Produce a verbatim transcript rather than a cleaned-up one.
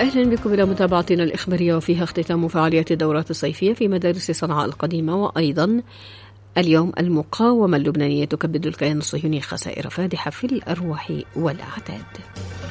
أهلا بكم إلى متابعتنا الإخبارية، وفيها اختتام فعاليات الدورات الصيفية في مدارس صنعاء القديمة. وأيضا اليوم المقاومة اللبنانية تكبد الكيان الصهيوني خسائر فادحة في الأرواح والأعداد.